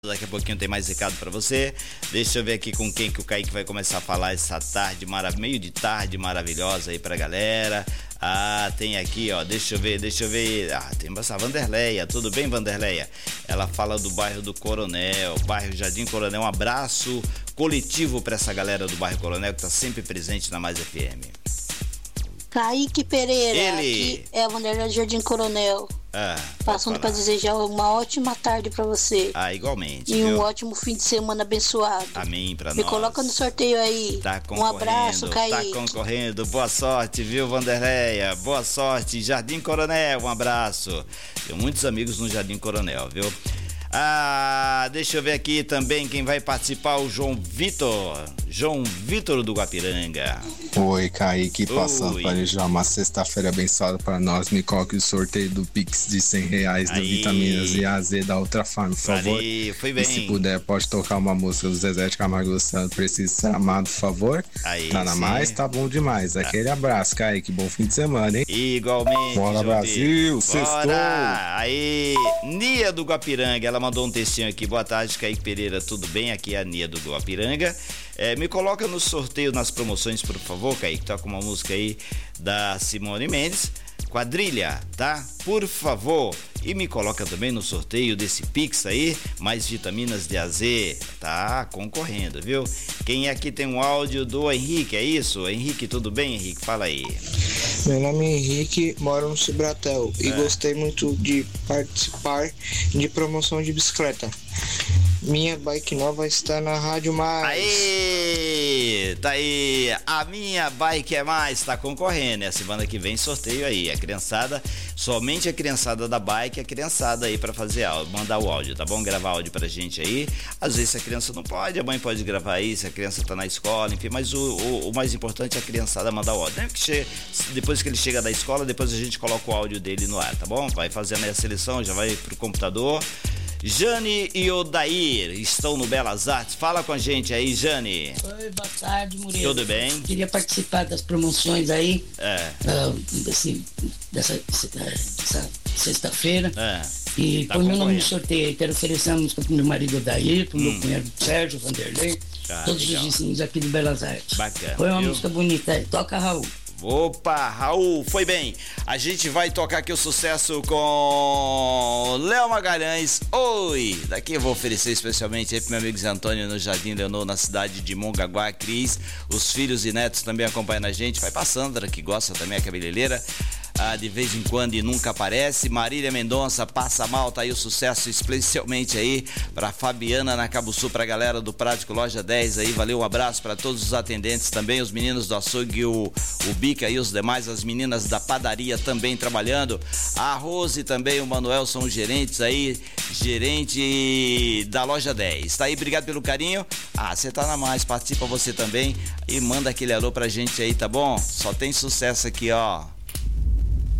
Daqui a pouquinho tem mais recado pra você. Deixa eu ver aqui com quem que o Kaique vai começar a falar essa tarde, meio de tarde maravilhosa aí pra galera. Tem aqui, ó, deixa eu ver. Tem essa Vanderleia, tudo bem, Vanderleia? Ela fala do bairro do Coronel, bairro Jardim Coronel. Um abraço coletivo pra essa galera do bairro Coronel que tá sempre presente na Mais FM. Kaique Pereira, Ele. aqui é a Vanderleia do Jardim Coronel. Passando para desejar uma ótima tarde para você. Igualmente. E um ótimo fim de semana abençoado. Amém pra nós. Me coloca no sorteio aí. Tá concorrendo. Um abraço, Kaique. Tá concorrendo. Boa sorte, viu, Vanderleia? Boa sorte. Jardim Coronel, um abraço. Tenho muitos amigos no Jardim Coronel, viu? Deixa eu ver aqui também quem vai participar, o João Vitor do Guapiranga. Oi, Kaique, passando para já uma sexta-feira abençoada para nós. Me coloque o sorteio do Pix de R$100 do Vitaminas e AZ da Ultra Farm, por favor. Foi bem. E se puder, pode tocar uma música do Zezé de Camargo Luciano, Preciso Ser Amado, por favor. Tá na mais, tá bom demais. Aquele abraço, Kaique, bom fim de semana, hein? Igualmente. Bora, Brasil, sextou. Aí, Nia do Guapiranga, ela mandou um textinho aqui. Boa tarde, Kaique Pereira, tudo bem? Aqui é a Nia do Guapiranga. Me coloca no sorteio, nas promoções, por favor, Kaique. Toca uma música aí da Simone Mendes, Quadrilha, tá? Por favor. E me coloca também no sorteio desse Pix aí, mais vitaminas de AZ. Tá concorrendo, viu? Quem é aqui tem um áudio do Henrique, é isso? Henrique, tudo bem, Henrique? Fala aí. Meu nome é Henrique, moro no Cibratel e gostei muito de participar de promoção de bicicleta. Minha bike nova está na Rádio Mais. Aí, tá aí. A minha bike é mais, tá concorrendo. A semana que vem sorteio aí. A criançada, somente a criançada da bike, a criançada aí pra fazer áudio, mandar o áudio, tá bom? Gravar áudio pra gente aí. Às vezes a criança não pode, a mãe pode gravar aí, se a criança tá na escola, enfim, mas o mais importante é a criançada mandar o áudio. Depois que ele chega da escola, depois a gente coloca o áudio dele no ar, tá bom? Vai fazer a minha seleção, já vai pro computador. Jane e Odair estão no Belas Artes. Fala com a gente aí, Jane. Oi, boa tarde, Murilo. Tudo bem? Queria participar das promoções aí dessa sexta-feira. E põe meu nome no sorteio aí. Quero oferecer a música pro meu marido Odair, pro meu cunhado Sérgio Vanderlei, todos os vizinhos aqui do Belas Artes. Bacana. Põe uma música bonita aí. Toca, Raul. Opa, Raul, foi bem. A gente vai tocar aqui o sucesso com Léo Magalhães. Oi! Daqui eu vou oferecer especialmente aí pro meu amigo Zé Antônio no Jardim Leonor, na cidade de Mongaguá, Cris. Os filhos e netos também acompanham a gente. Vai pra Sandra, que gosta também, a cabeleireira. De vez em quando e nunca aparece. Marília Mendonça, Passa Mal, tá aí o sucesso especialmente aí pra Fabiana na Cabo Sul, pra galera do Prático Loja 10 aí, valeu, um abraço pra todos os atendentes também, os meninos do açougue, o Bica e os demais, as meninas da padaria também trabalhando, a Rose também, o Manuel são os gerentes aí, gerente da Loja 10, tá aí, obrigado pelo carinho. Você tá na mais, participa você também e manda aquele alô pra gente aí, tá bom? Só tem sucesso aqui, ó.